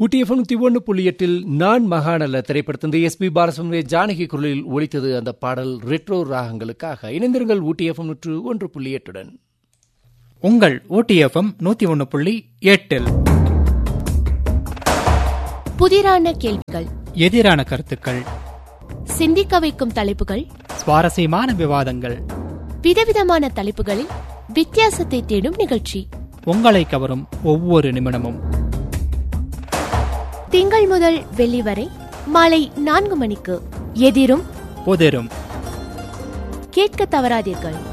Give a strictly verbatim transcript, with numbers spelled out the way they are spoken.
ஊட்டி FM நூற்றி ஒன்று புள்ளி எட்டில் நான் மகாநல்ல திரைப்படத்தின் எஸ் பி பாலசுப்ரமணிய ஜானகி குரலில் ஒலித்தது அந்த பாடல் ரெட்ரோ ராகங்களுக்காக. இணைந்திருங்கள் ஊட்டி எஃப்எம் நூற்று ஒன்று புள்ளி எட்டுடன். உங்கள் ஊட்டி எஃப்எம் நூத்தி ஒன்று புள்ளி எட்டில் புதிரான கேள்விகள், எதிரான கருத்துக்கள், சிந்திக்க வைக்கும் தலைப்புகள், சுவாரஸ்யமான விவாதங்கள், விதவிதமான தலைப்புகளில் வித்தியாசத்தை தேடும் நிகழ்ச்சி, உங்களை கவரும் ஒவ்வொரு நிமிடமும். திங்கள் முதல் வெள்ளி வரை மாலை நான்கு மணிக்கு எதிரும் புதிரும் கேட்க தவறாதீர்கள்.